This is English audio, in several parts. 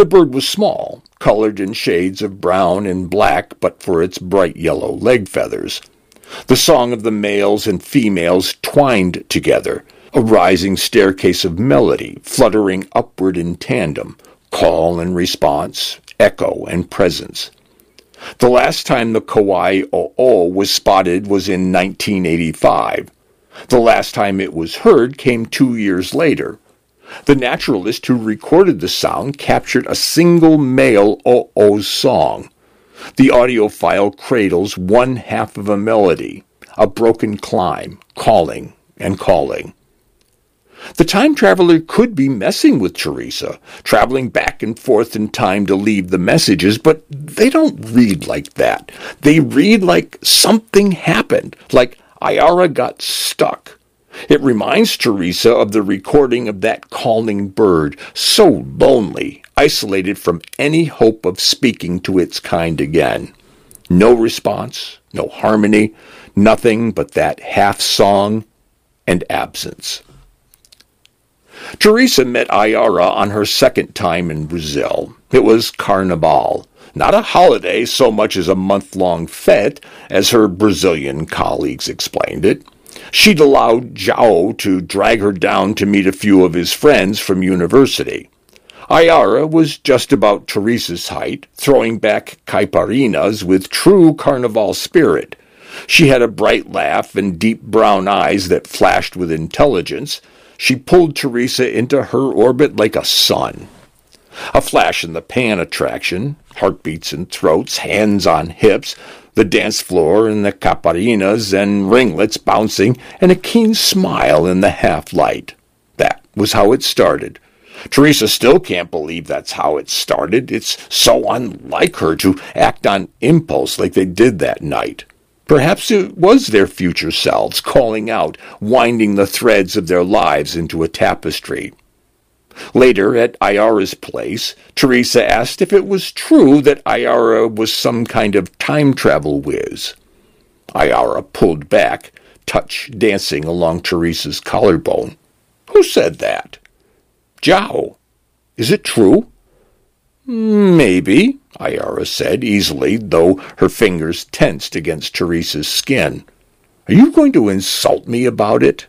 The bird was small, colored in shades of brown and black but for its bright yellow leg feathers. The song of the males and females twined together, a rising staircase of melody, fluttering upward in tandem, call and response, echo and presence. The last time the Kauai-o-o was spotted was in 1985. The last time it was heard came 2 years later. The naturalist who recorded the sound captured a single male o-o's song. The audio file cradles one half of a melody, a broken climb, calling and calling. The time traveler could be messing with Teresa, traveling back and forth in time to leave the messages, but they don't read like that. They read like something happened, like Ayara got stuck. It reminds Teresa of the recording of that calling bird, so lonely, isolated from any hope of speaking to its kind again. No response, no harmony, nothing but that half-song and absence. Teresa met Ayara on her second time in Brazil. It was Carnival, not a holiday so much as a month-long fete, as her Brazilian colleagues explained it. She'd allowed João to drag her down to meet a few of his friends from university. Ayara was just about Teresa's height, throwing back caipirinas with true Carnival spirit. She had a bright laugh and deep brown eyes that flashed with intelligence. She pulled Teresa into her orbit like a sun. A flash-in-the-pan attraction, heartbeats and throats, hands on hips, the dance floor and the caipirinas and ringlets bouncing, and a keen smile in the half-light. That was how it started. Teresa still can't believe that's how it started. It's so unlike her to act on impulse like they did that night. Perhaps it was their future selves calling out, winding the threads of their lives into a tapestry. Later, at Ayara's place, Teresa asked if it was true that Ayara was some kind of time travel whiz. Ayara pulled back, touch dancing along Teresa's collarbone. Who said that? João. Is it true? Maybe, Ayara said easily, though her fingers tensed against Teresa's skin. Are you going to insult me about it?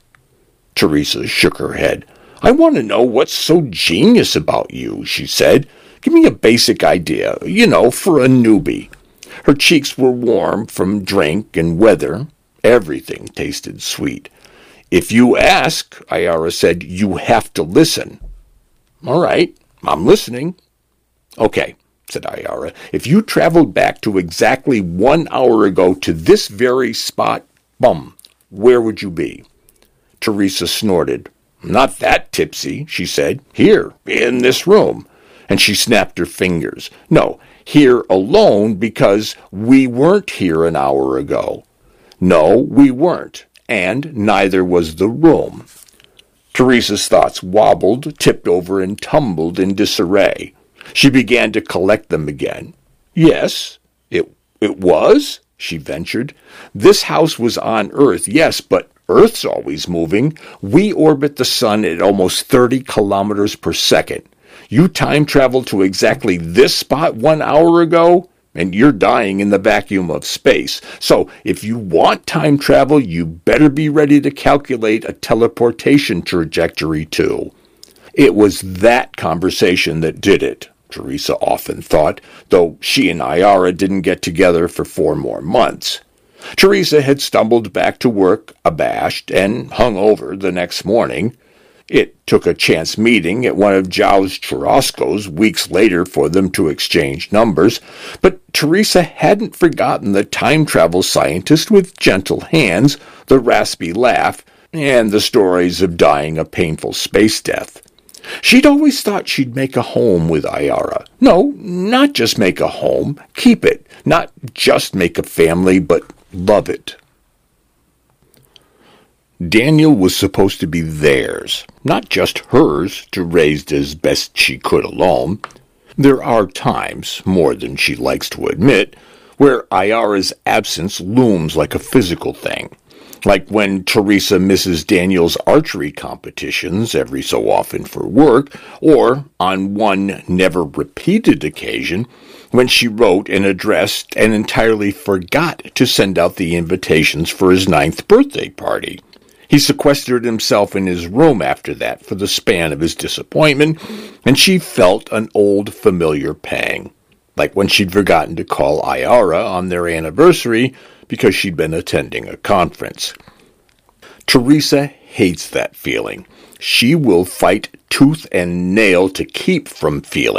Teresa shook her head. I want to know what's so genius about you, she said. Give me a basic idea, for a newbie. Her cheeks were warm from drink and weather. Everything tasted sweet. If you ask, Ayara said, you have to listen. All right, I'm listening. Okay, said Ayara, if you traveled back to exactly 1 hour ago to this very spot, where would you be? Teresa snorted. Not that tipsy, she said. Here, in this room. And she snapped her fingers. No, here alone because we weren't here an hour ago. No, we weren't, and neither was the room. Teresa's thoughts wobbled, tipped over, and tumbled in disarray. She began to collect them again. Yes, it was, she ventured. This house was on Earth, yes, but Earth's always moving. We orbit the sun at almost 30 kilometers per second. You time traveled to exactly this spot 1 hour ago, and you're dying in the vacuum of space. So if you want time travel, you better be ready to calculate a teleportation trajectory too. It was that conversation that did it, Teresa often thought, though she and Ayara didn't get together for 4 more months. Teresa had stumbled back to work, abashed and hungover the next morning. It took a chance meeting at one of João's churrascos weeks later for them to exchange numbers, but Teresa hadn't forgotten the time travel scientist with gentle hands, the raspy laugh, and the stories of dying a painful space death. She'd always thought she'd make a home with Ayara. No, not just make a home, keep it. Not just make a family, but love it. Daniel was supposed to be theirs, not just hers, to raise as best she could alone. There are times, more than she likes to admit, where Ayara's absence looms like a physical thing. Like when Teresa misses Daniel's archery competitions every so often for work, or on one never-repeated occasion, when she wrote and addressed and entirely forgot to send out the invitations for his 9th birthday party. He sequestered himself in his room after that for the span of his disappointment, and she felt an old familiar pang, like when she'd forgotten to call Ayara on their anniversary because she'd been attending a conference. Teresa hates that feeling. She will fight tooth and nail to keep from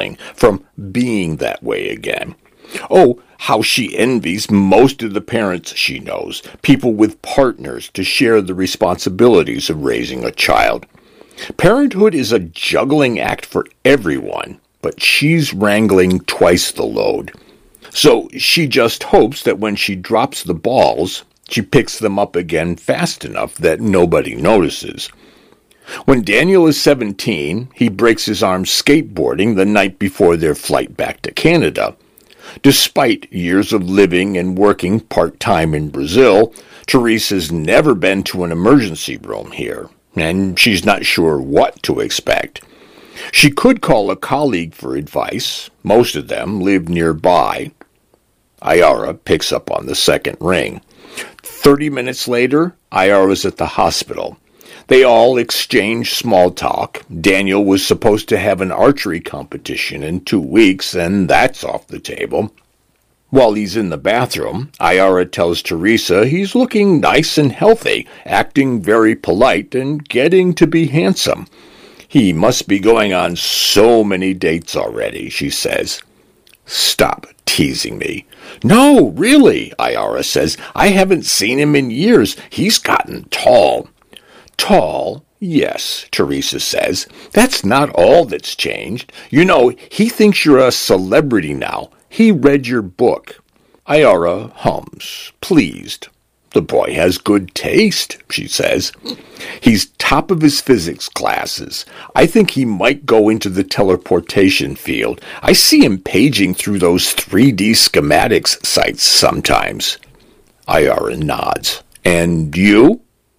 being that way again. Oh, how she envies most of the parents she knows, people with partners to share the responsibilities of raising a child. Parenthood is a juggling act for everyone, but she's wrangling twice the load. So she just hopes that when she drops the balls, she picks them up again fast enough that nobody notices. When Daniel is 17, he breaks his arm skateboarding the night before their flight back to Canada. Despite years of living and working part-time in Brazil, Teresa's never been to an emergency room here, and she's not sure what to expect. She could call a colleague for advice. Most of them live nearby. Ayara picks up on the second ring. 30 minutes later, Ayara's at the hospital. They all exchange small talk. Daniel was supposed to have an archery competition in 2 weeks, and that's off the table. While he's in the bathroom, Ayara tells Teresa he's looking nice and healthy, acting very polite, and getting to be handsome. He must be going on so many dates already, she says. Stop teasing me. No, really, Ayara says. I haven't seen him in years. He's gotten tall. Tall, yes, Teresa says. That's not all that's changed. You know, he thinks you're a celebrity now. He read your book. Ayara hums, pleased. The boy has good taste, she says. He's top of his physics classes. I think he might go into the teleportation field. I see him paging through those 3D schematics sites sometimes. Ayara nods. And you?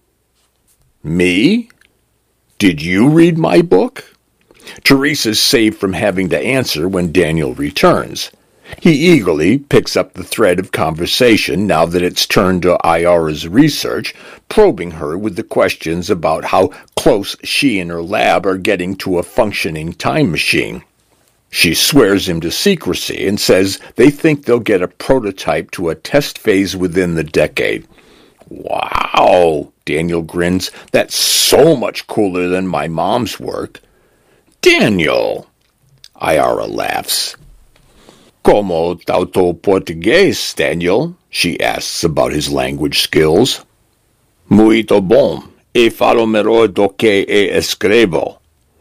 Me? Did you read my book? Teresa's saved from having to answer when Daniel returns. He eagerly picks up the thread of conversation now that it's turned to Ayara's research, probing her with the questions about how close she and her lab are getting to a functioning time machine. She swears him to secrecy and says they think they'll get a prototype to a test phase within the decade. Wow, Daniel grins. That's so much cooler than my mom's work. Daniel, Ayara laughs. Como tauto português, Daniel? She asks about his language skills. Muito bom. E falo melhor do que escrevo.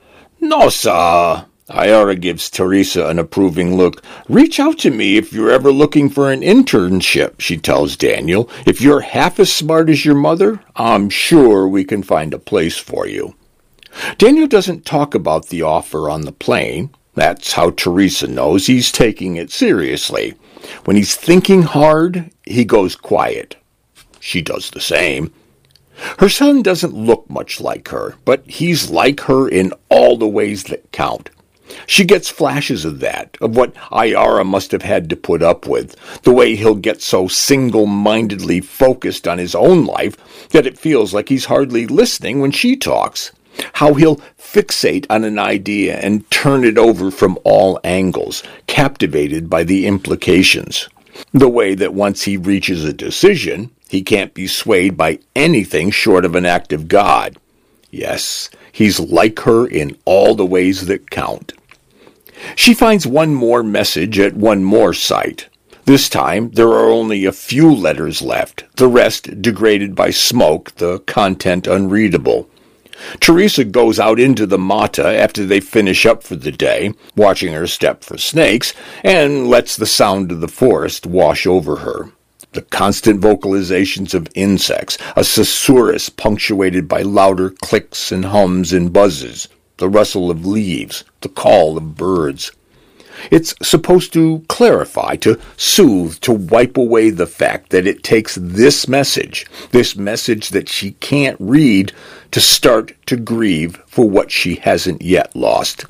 Nossa! Ayara gives Teresa an approving look. Reach out to me if you're ever looking for an internship, she tells Daniel. If you're half as smart as your mother, I'm sure we can find a place for you. Daniel doesn't talk about the offer on the plane. That's how Teresa knows he's taking it seriously. When he's thinking hard, he goes quiet. She does the same. Her son doesn't look much like her, but he's like her in all the ways that count. She gets flashes of that, of what Ayara must have had to put up with, the way he'll get so single-mindedly focused on his own life that it feels like he's hardly listening when she talks. How he'll fixate on an idea and turn it over from all angles, captivated by the implications. The way that once he reaches a decision, he can't be swayed by anything short of an act of God. Yes, he's like her in all the ways that count. She finds one more message at one more site. This time, there are only a few letters left, the rest degraded by smoke, the content unreadable. Teresa goes out into the mata after they finish up for the day, watching her step for snakes, and lets the sound of the forest wash over her. The constant vocalizations of insects, a susurrus punctuated by louder clicks and hums and buzzes, the rustle of leaves, the call of birds. It's supposed to clarify, to soothe, to wipe away the fact that it takes this message that she can't read, to start to grieve for what she hasn't yet lost.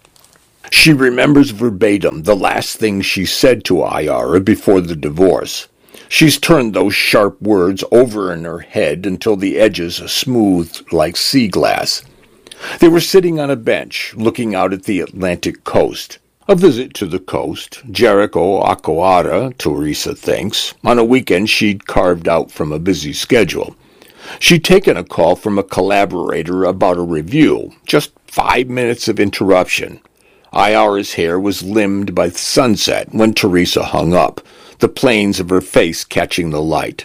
She remembers verbatim the last thing she said to Ayara before the divorce. She's turned those sharp words over in her head until the edges smoothed like sea glass. They were sitting on a bench, looking out at the Atlantic coast. A visit to the coast, Jericho Akoara, Teresa thinks, on a weekend she'd carved out from a busy schedule. She'd taken a call from a collaborator about a review, just 5 minutes of interruption. Ayara's hair was limned by sunset when Teresa hung up, the planes of her face catching the light.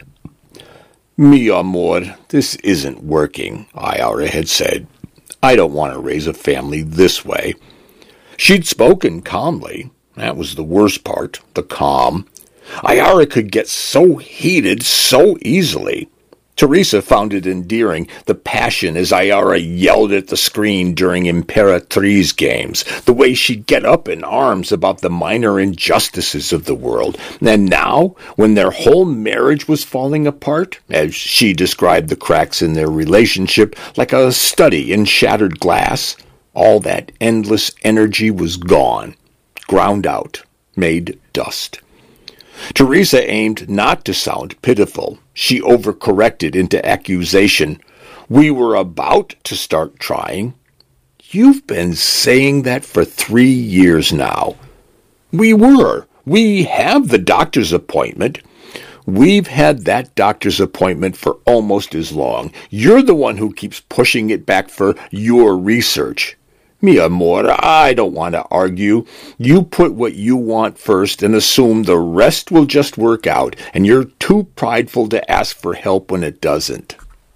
"Mi amor, this isn't working," Ayara had said. "I don't want to raise a family this way." She'd spoken calmly. That was the worst part, the calm. Ayara could get so heated so easily. Teresa found it endearing, the passion as Ayara yelled at the screen during Imperatriz games, the way she'd get up in arms about the minor injustices of the world. And now, when their whole marriage was falling apart, as she described the cracks in their relationship like a study in shattered glass, all that endless energy was gone, ground out, made dust. Teresa aimed not to sound pitiful. She overcorrected into accusation. "We were about to start trying." "You've been saying that for 3 years now." "We were. We have the doctor's appointment." "We've had that doctor's appointment for almost as long. You're the one who keeps pushing it back for your research." "Mi amor, I don't want to argue. You put what you want first and assume the rest will just work out, and you're too prideful to ask for help when it doesn't."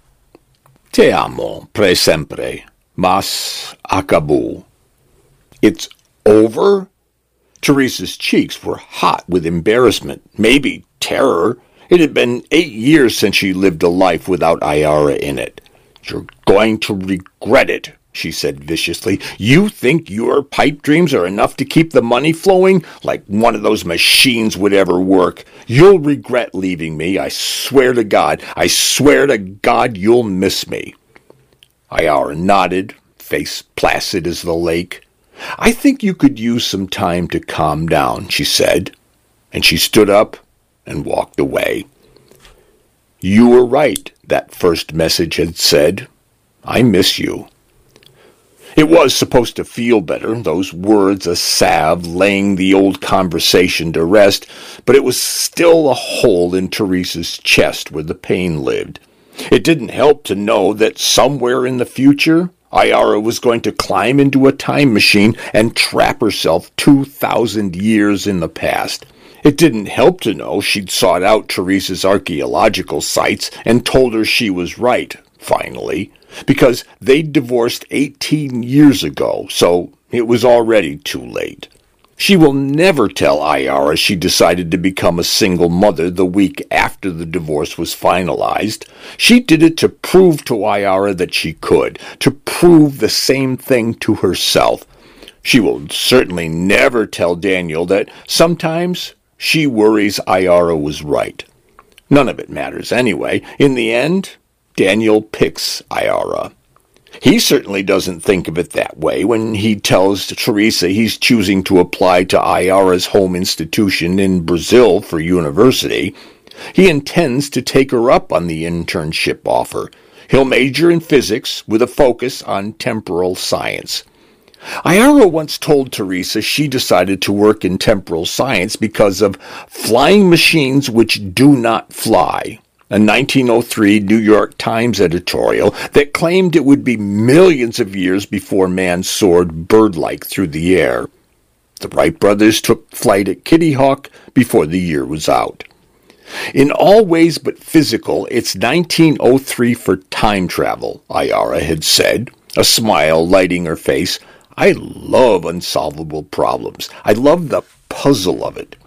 "Te amo, pre sempre, mas acabou." "It's over?" Teresa's cheeks were hot with embarrassment, maybe terror. It had been 8 years since she lived a life without Ayara in it. "You're going to regret it," she said viciously. "You think your pipe dreams are enough to keep the money flowing? Like one of those machines would ever work. You'll regret leaving me. I swear to God you'll miss me." Ayara nodded, face placid as the lake. "I think you could use some time to calm down," she said, and she stood up and walked away. "You were right," that first message had said. "I miss you." It was supposed to feel better, those words a salve laying the old conversation to rest, but it was still a hole in Teresa's chest where the pain lived. It didn't help to know that somewhere in the future, Ayara was going to climb into a time machine and trap herself 2,000 years in the past. It didn't help to know she'd sought out Teresa's archaeological sites and told her she was right, finally, because they'd divorced 18 years ago, so it was already too late. She will never tell Ayara she decided to become a single mother the week after the divorce was finalized. She did it to prove to Ayara that she could, to prove the same thing to herself. She will certainly never tell Daniel that sometimes she worries Ayara was right. None of it matters anyway. In the end, Daniel picks Ayara. He certainly doesn't think of it that way when he tells Teresa he's choosing to apply to Ayara's home institution in Brazil for university. He intends to take her up on the internship offer. He'll major in physics with a focus on temporal science. Ayara once told Teresa she decided to work in temporal science because of flying machines which do not fly, a 1903 New York Times editorial that claimed it would be millions of years before man soared bird-like through the air. The Wright brothers took flight at Kitty Hawk before the year was out. In all ways but physical, it's 1903 for time travel, Ayara had said, a smile lighting her face. "I love unsolvable problems. I love the puzzle of it."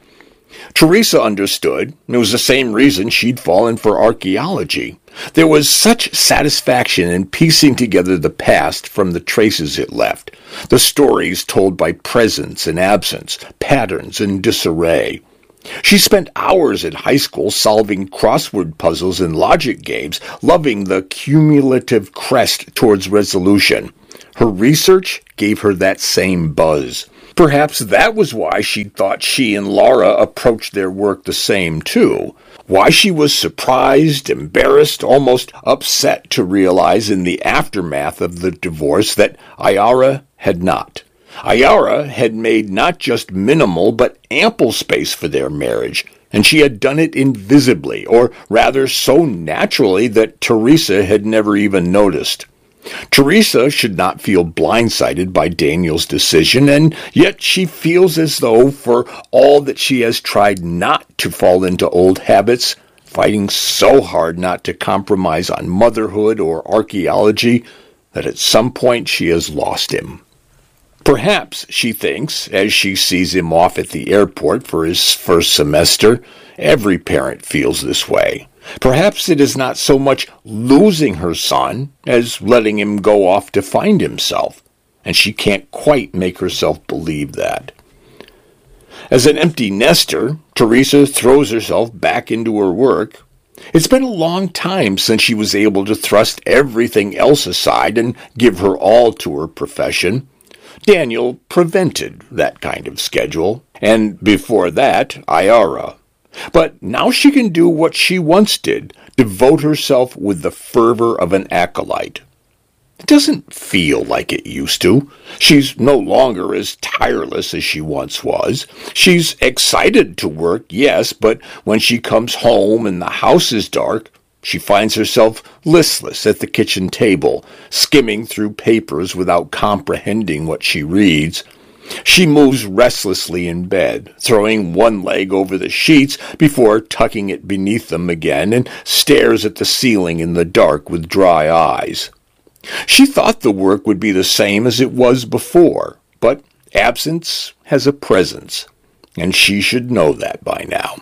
Teresa understood. It was the same reason she'd fallen for archaeology. There was such satisfaction in piecing together the past from the traces it left, the stories told by presence and absence, patterns and disarray. She spent hours in high school solving crossword puzzles and logic games, loving the cumulative crest towards resolution. Her research gave her that same buzz. Perhaps that was why she thought she and Laura approached their work the same, too. Why she was surprised, embarrassed, almost upset to realize in the aftermath of the divorce that Ayara had not. Ayara had made not just minimal but ample space for their marriage, and she had done it invisibly, or rather so naturally that Teresa had never even noticed. Teresa should not feel blindsided by Daniel's decision, and yet she feels as though, for all that she has tried not to fall into old habits, fighting so hard not to compromise on motherhood or archaeology, that at some point she has lost him. Perhaps, she thinks, as she sees him off at the airport for his first semester, every parent feels this way. Perhaps it is not so much losing her son as letting him go off to find himself, and she can't quite make herself believe that. As an empty nester, Teresa throws herself back into her work. It's been a long time since she was able to thrust everything else aside and give her all to her profession. Daniel prevented that kind of schedule, and before that, Ayara. But now she can do what she once did, devote herself with the fervor of an acolyte. It doesn't feel like it used to. She's no longer as tireless as she once was. She's excited to work, yes, but when she comes home and the house is dark, she finds herself listless at the kitchen table, skimming through papers without comprehending what she reads. She moves restlessly in bed, throwing one leg over the sheets before tucking it beneath them again, and stares at the ceiling in the dark with dry eyes. She thought the work would be the same as it was before, but absence has a presence, and she should know that by now.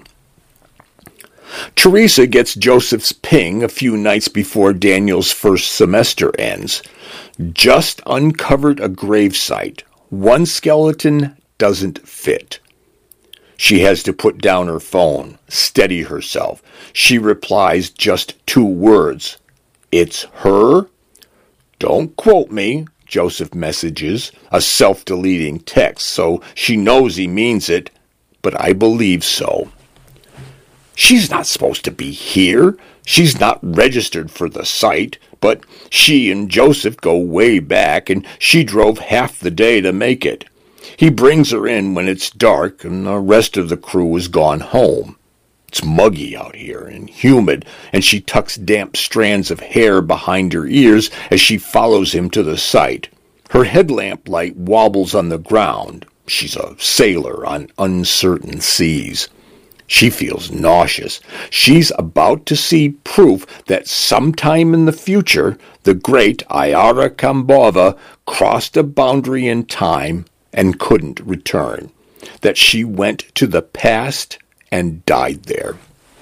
Teresa gets Joseph's ping a few nights before Daniel's first semester ends. Just uncovered a gravesite. One skeleton doesn't fit. She has to put down her phone, steady herself. She replies just 2 words. "It's her?" "Don't quote me," Joseph messages, a self-deleting text, so she knows he means it, but I believe so. She's not supposed to be here. She's not registered for the site, but she and Joseph go way back, and she drove half the day to make it. He brings her in when it's dark, and the rest of the crew is gone home. It's muggy out here and humid, and she tucks damp strands of hair behind her ears as she follows him to the site. Her headlamp light wobbles on the ground. She's a sailor on uncertain seas. She feels nauseous. She's about to see proof that sometime in the future, the great Ayara Kambova crossed a boundary in time and couldn't return. That she went to the past and died there.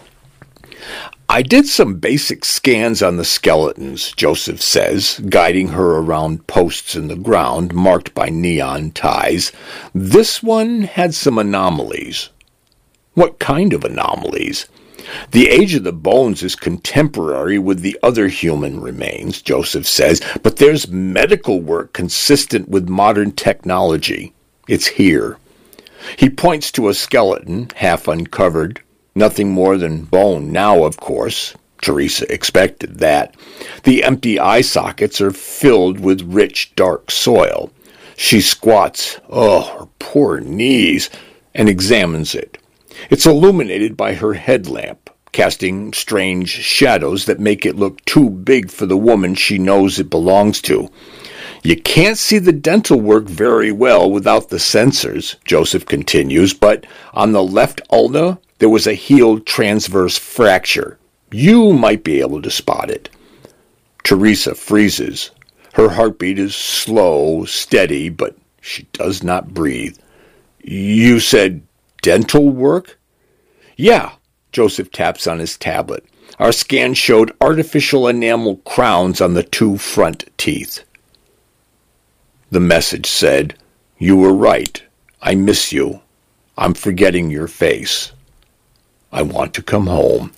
"I did some basic scans on the skeletons," Joseph says, guiding her around posts in the ground marked by neon ties. "This one had some anomalies." "What kind of anomalies?" "The age of the bones is contemporary with the other human remains," Joseph says, "but there's medical work consistent with modern technology. It's here." He points to a skeleton, half uncovered. Nothing more than bone now, of course. Teresa expected that. The empty eye sockets are filled with rich, dark soil. She squats, her poor knees, and examines it. It's illuminated by her headlamp, casting strange shadows that make it look too big for the woman she knows it belongs to. "You can't see the dental work very well without the sensors," Joseph continues, "but on the left ulna there was a healed transverse fracture. You might be able to spot it." Teresa freezes. Her heartbeat is slow, steady, but she does not breathe. "You said dental work?" Yeah, Joseph taps on his tablet. Our scan showed artificial enamel crowns on the 2 front teeth. The message said, "You were right. I miss you. I'm forgetting your face. I want to come home."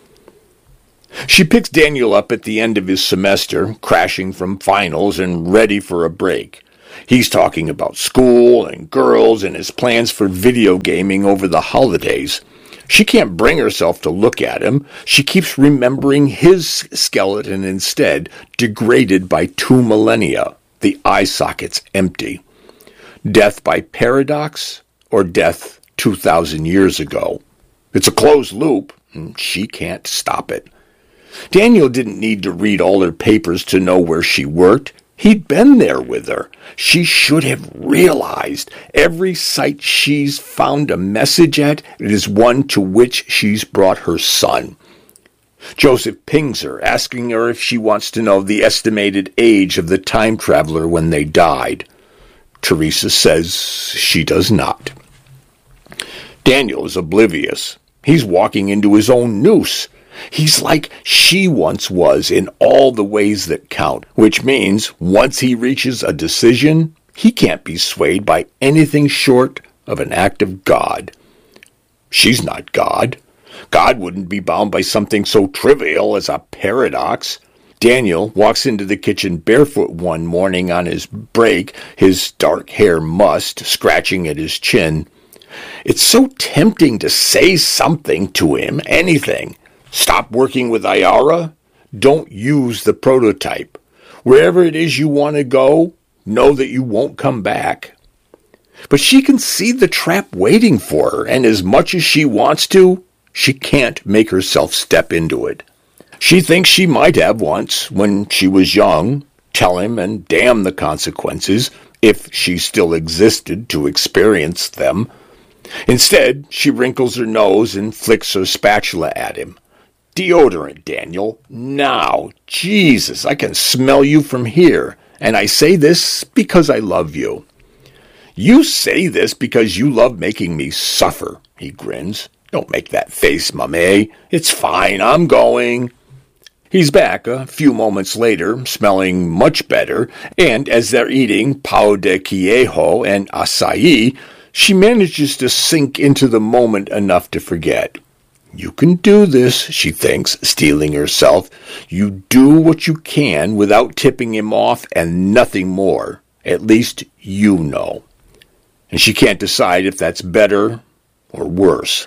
She picks Daniel up at the end of his semester, crashing from finals and ready for a break. He's talking about school and girls and his plans for video gaming over the holidays. She can't bring herself to look at him. She keeps remembering his skeleton instead, degraded by 2 millennia, the eye sockets empty. Death by paradox or death 2,000 years ago? It's a closed loop, and she can't stop it. Daniel didn't need to read all her papers to know where she worked. He'd been there with her. She should have realized every site she's found a message at is one to which she's brought her son. Joseph pings her, asking her if she wants to know the estimated age of the time traveler when they died. Teresa says she does not. Daniel is oblivious. He's walking into his own noose. He's like she once was in all the ways that count, which means once he reaches a decision, he can't be swayed by anything short of an act of God. She's not God. God wouldn't be bound by something so trivial as a paradox. Daniel walks into the kitchen barefoot one morning on his break, his dark hair mussed, scratching at his chin. It's so tempting to say something to him, anything. Stop working with Ayara. Don't use the prototype. Wherever it is you want to go, know that you won't come back. But she can see the trap waiting for her, and as much as she wants to, she can't make herself step into it. She thinks she might have once, when she was young, tell him and damn the consequences, if she still existed to experience them. Instead, she wrinkles her nose and flicks her spatula at him. Deodorant, Daniel. Now. Jesus, I can smell you from here. And I say this because I love you. You say this because you love making me suffer, he grins. Don't make that face, Mamé. It's fine, I'm going. He's back a few moments later, smelling much better, and as they're eating pão de queijo and açaí, she manages to sink into the moment enough to forget. You can do this, she thinks, steeling herself. You do what you can without tipping him off and nothing more. At least you know. And she can't decide if that's better or worse.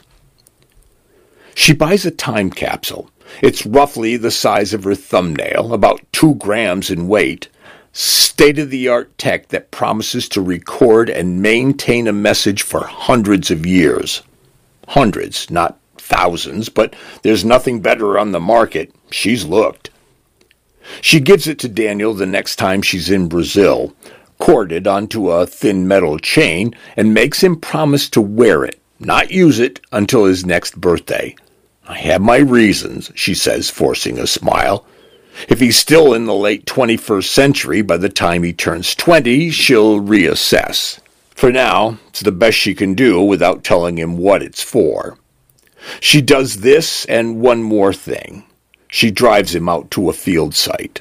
She buys a time capsule. It's roughly the size of her thumbnail, about 2 grams in weight. State-of-the-art tech that promises to record and maintain a message for hundreds of years. Hundreds, not thousands, but there's nothing better on the market. She's looked. She gives it to Daniel the next time she's in Brazil, corded onto a thin metal chain, and makes him promise to wear it, not use it, until his next birthday. I have my reasons, she says, forcing a smile. If he's still in the late 21st century by the time he turns 20, she'll reassess. For now, it's the best she can do without telling him what it's for. She does this and one more thing. She drives him out to a field site.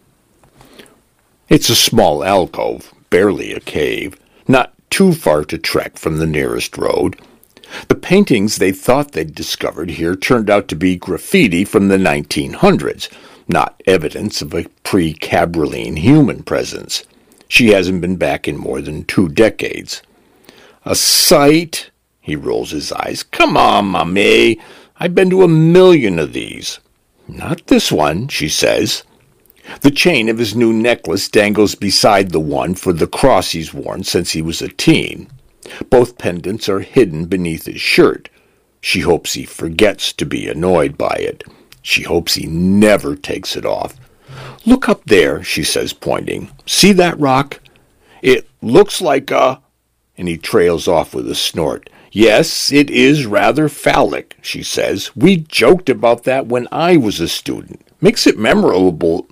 It's a small alcove, barely a cave, not too far to trek from the nearest road. The paintings they thought they'd discovered here turned out to be graffiti from the 1900s, not evidence of a pre-Cabrilline human presence. She hasn't been back in more than 2 decades. A site? He rolls his eyes. Come on, Mamé. I've been to 1,000,000 of these. Not this one, she says. The chain of his new necklace dangles beside the one for the cross he's worn since he was a teen. Both pendants are hidden beneath his shirt. She hopes he forgets to be annoyed by it. She hopes he never takes it off. Look up there, she says, pointing. See that rock? It looks like a... And he trails off with a snort. Yes, it is rather phallic, she says. We joked about that when I was a student. Makes it memorable,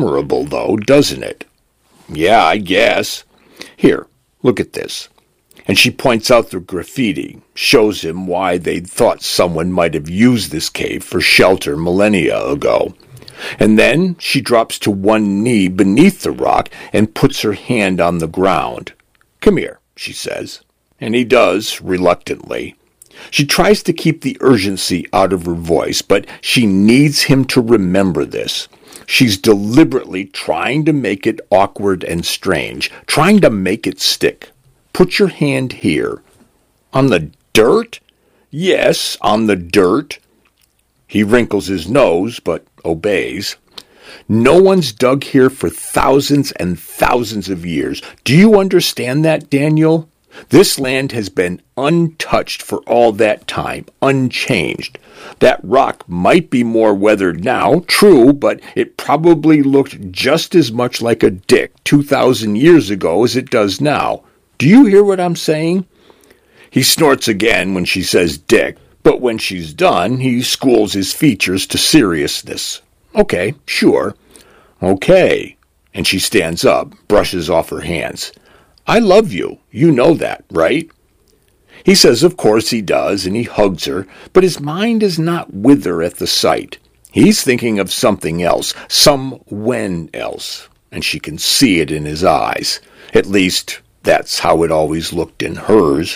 though, doesn't it? Yeah, I guess. Here, look at this. and she points out the graffiti, shows him why they'd thought someone might have used this cave for shelter millennia ago. And then she drops to one knee beneath the rock and puts her hand on the ground. "Come here," she says, and he does, reluctantly. She tries to keep the urgency out of her voice, but she needs him to remember this. She's deliberately trying to make it awkward and strange, trying to make it stick. "Put your hand here." "On the dirt?" "Yes, on the dirt." He wrinkles his nose, but obeys. "No one's dug here for thousands and thousands of years. Do you understand that, Daniel? This land has been untouched for all that time, unchanged. That rock might be more weathered now, true, but it probably looked just as much like a dick 2,000 years ago as it does now. Do you hear what I'm saying?" He snorts again when she says dick, but when she's done, he schools his features to seriousness. "Okay, sure." "Okay." And she stands up, brushes off her hands. "I love you. You know that, right?" He says of course he does, and he hugs her, but his mind is not with her at the sight. He's thinking of something else, some when else, and she can see it in his eyes. At least, that's how it always looked in hers.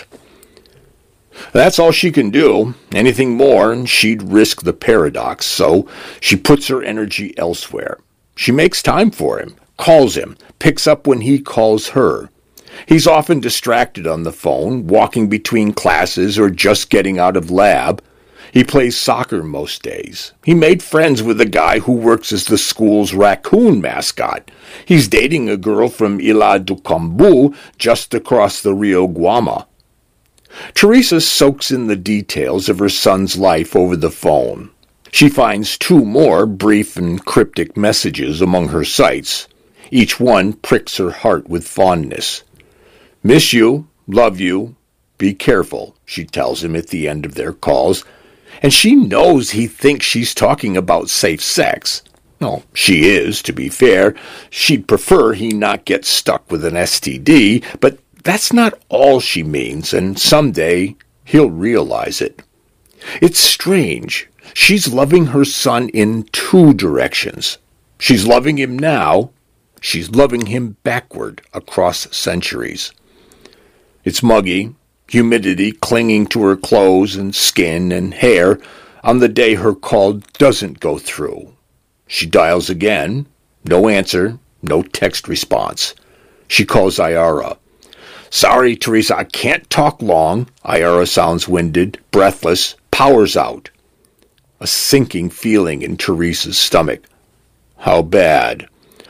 That's all she can do. Anything more, and she'd risk the paradox, so she puts her energy elsewhere. She makes time for him, calls him, picks up when he calls her. He's often distracted on the phone, walking between classes or just getting out of lab. He plays soccer most days. He made friends with a guy who works as the school's raccoon mascot. He's dating a girl from Ila do Cambu, just across the Rio Guama. Teresa soaks in the details of her son's life over the phone. She finds 2 more brief and cryptic messages among her sights. Each one pricks her heart with fondness. "Miss you, love you, be careful," she tells him at the end of their calls, and she knows he thinks she's talking about safe sex. Well, she is, to be fair. She'd prefer he not get stuck with an STD, but that's not all she means, and someday he'll realize it. It's strange. She's loving her son in 2 directions. She's loving him now. She's loving him backward across centuries. It's muggy, humidity clinging to her clothes and skin and hair on the day her call doesn't go through. She dials again. No answer, no text response. She calls Ayara. "Sorry, Teresa, I can't talk long." Ayara sounds winded, breathless, power's out. A sinking feeling in Teresa's stomach. "How bad?"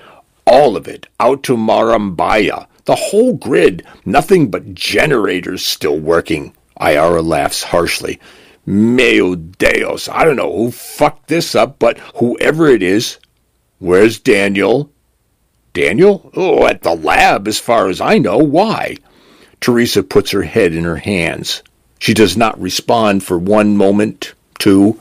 "All of it, out to Marambaya. The whole grid, nothing but generators still working." Ayara laughs harshly. "Meu Deus, I don't know who fucked this up, but whoever it is." "Where's Daniel?" "Daniel? Oh, at the lab, as far as I know. Why?" Teresa puts her head in her hands. She does not respond for 1 moment, 2.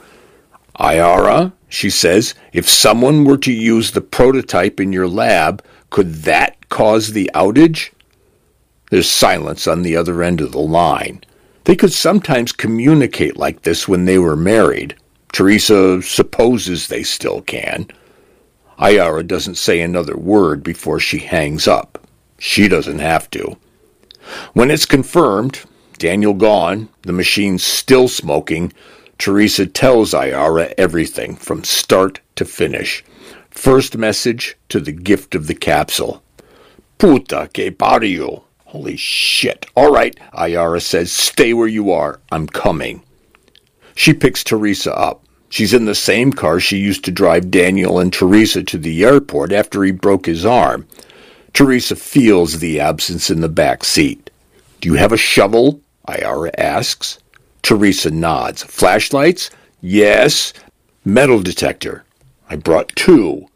"Ayara," she says, "if someone were to use the prototype in your lab, could that cause the outage?" There's silence on the other end of the line. They could sometimes communicate like this when they were married. Teresa supposes they still can. Ayara doesn't say another word before she hangs up. She doesn't have to. When it's confirmed, Daniel gone, the machine still smoking, Teresa tells Ayara everything from start to finish. First message to the gift of the capsule. "Puta que pariu." Holy shit. "All right," Ayara says, "stay where you are. I'm coming." She picks Teresa up. She's in the same car she used to drive Daniel and Teresa to the airport after he broke his arm. Teresa feels the absence in the back seat. "Do you have a shovel?" Ayara asks. Teresa nods. "Flashlights?" "Yes." "Metal detector?" "I brought 2.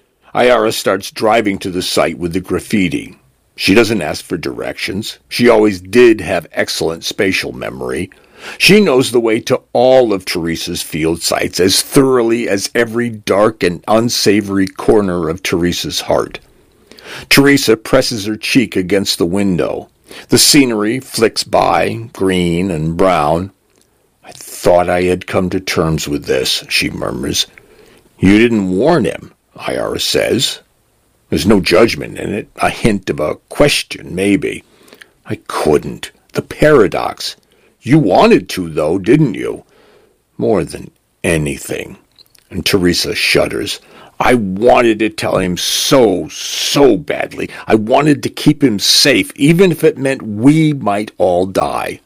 Ayara starts driving to the site with the graffiti. She doesn't ask for directions. She always did have excellent spatial memory. She knows the way to all of Teresa's field sites as thoroughly as every dark and unsavory corner of Teresa's heart. Teresa presses her cheek against the window. The scenery flicks by, green and brown. I thought I had come to terms with this, she murmurs. You didn't warn him, Ayara says. There's no judgment in it, a hint of a question, maybe. I couldn't. The paradox. You wanted to, though, didn't you? More than anything. And Teresa shudders. I wanted to tell him so badly. I wanted to keep him safe, even if it meant we might all die.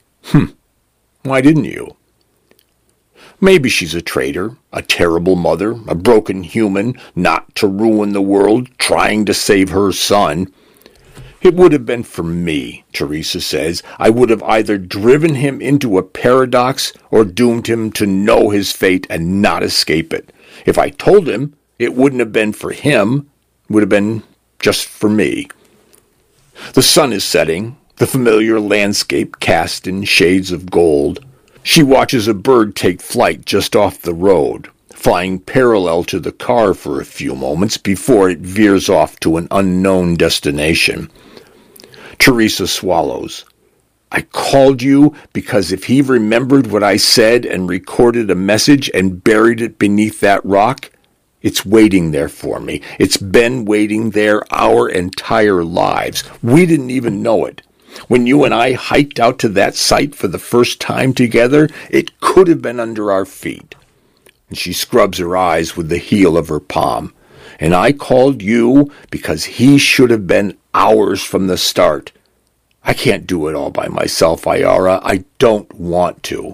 Why didn't you? Maybe she's a traitor, a terrible mother, a broken human, not to ruin the world, trying to save her son. It would have been for me, Teresa says. I would have either driven him into a paradox or doomed him to know his fate and not escape it. If I told him, it wouldn't have been for him. It would have been just for me. The sun is setting, the familiar landscape cast in shades of gold. She watches a bird take flight just off the road, flying parallel to the car for a few moments before it veers off to an unknown destination. Teresa swallows. I called you because if he remembered what I said and recorded a message and buried it beneath that rock, it's waiting there for me. It's been waiting there our entire lives. We didn't even know it. When you and I hiked out to that site for the first time together, it could have been under our feet. And she scrubs her eyes with the heel of her palm. And I called you because he should have been ours from the start. I can't do it all by myself, Ayara. I don't want to.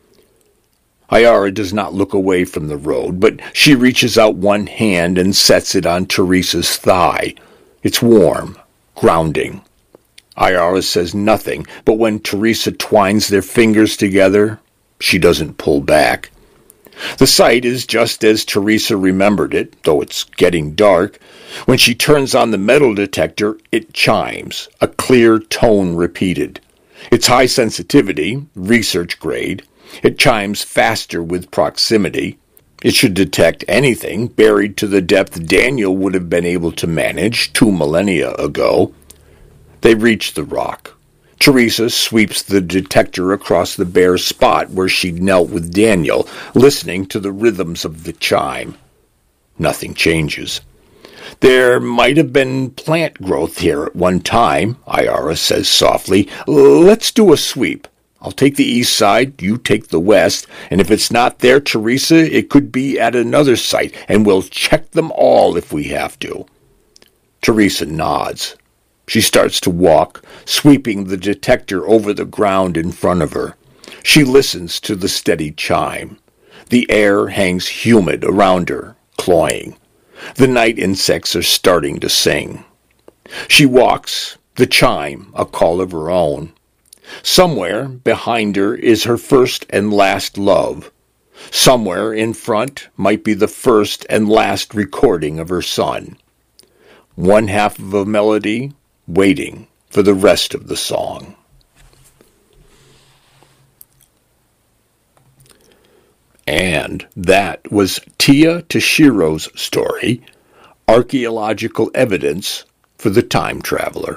Ayara does not look away from the road, but she reaches out one hand and sets it on Teresa's thigh. It's warm, grounding. Ayara says nothing, but when Teresa twines their fingers together, she doesn't pull back. The sight is just as Teresa remembered it, though it's getting dark. When she turns on the metal detector, it chimes, a clear tone repeated. It's high sensitivity, research grade. It chimes faster with proximity. It should detect anything buried to the depth Daniel would have been able to manage 2 millennia ago. They reach the rock. Teresa sweeps the detector across the bare spot where she'd knelt with Daniel, listening to the rhythms of the chime. Nothing changes. There might have been plant growth here at one time, Ayara says softly. Let's do a sweep. I'll take the east side, you take the west, and if it's not there, Teresa, it could be at another site, and we'll check them all if we have to. Teresa nods. She starts to walk, sweeping the detector over the ground in front of her. She listens to the steady chime. The air hangs humid around her, cloying. The night insects are starting to sing. She walks, the chime a call of her own. Somewhere behind her is her first and last love. Somewhere in front might be the first and last recording of her son. One half of a melody, waiting for the rest of the song. And that was Tia Tashiro's story, Archaeological Evidence for the Time Traveler.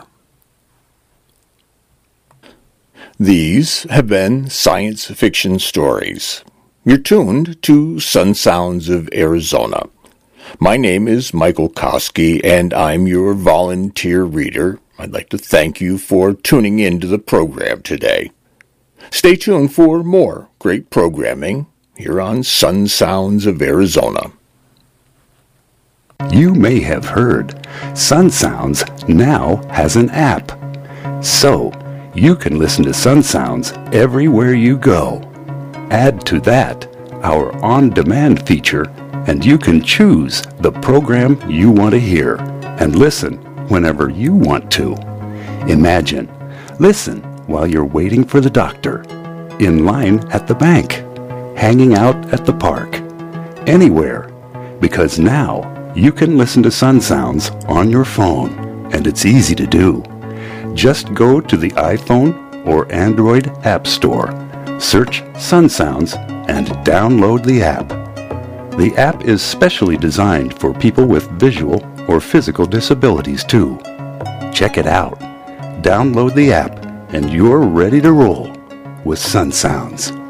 These have been science fiction stories. You're tuned to Sun Sounds of Arizona. My name is Michael Koski, and I'm your volunteer reader. I'd like to thank you for tuning in to the program today. Stay tuned for more great programming here on Sun Sounds of Arizona. You may have heard Sun Sounds now has an app. So, you can listen to Sun Sounds everywhere you go. Add to that our on-demand feature, and you can choose the program you want to hear and listen whenever you want to. Imagine, listen while you're waiting for the doctor, in line at the bank, hanging out at the park, anywhere, because now you can listen to Sun Sounds on your phone, and it's easy to do. Just go to the iPhone or Android App Store, search Sun Sounds, and download the app. The app is specially designed for people with visual or physical disabilities too. Check it out. Download the app and you're ready to roll with Sun Sounds.